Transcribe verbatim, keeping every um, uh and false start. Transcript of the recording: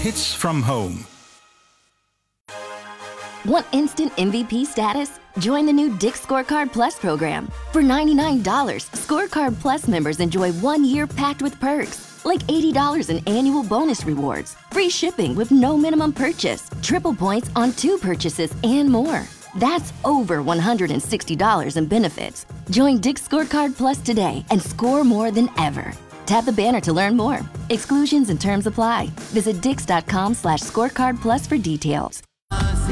Hits from home. Want instant M V P status? Join the new Dick's Scorecard Plus program. For ninety-nine dollars, Scorecard Plus members enjoy one year packed with perks, like eighty dollars in annual bonus rewards, free shipping with no minimum purchase, triple points on two purchases, and more. That's over one hundred sixty dollars in benefits. Join Dick's Scorecard Plus today and score more than ever. Tap the banner to learn more. Exclusions and terms apply. Visit dix.com slash scorecard plus for details.